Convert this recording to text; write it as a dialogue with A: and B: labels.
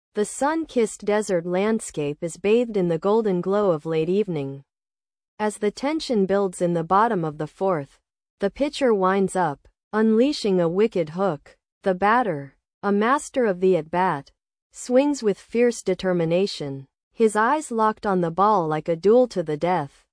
A: The sun-kissed desert landscape is bathed in the golden glow of late evening. As the tension builds in the bottom of the fourth, the pitcher winds up, unleashing a wicked hook. The batter, a master of the at-bat, swings with fierce determination, his eyes locked on the ball like a duel to the death.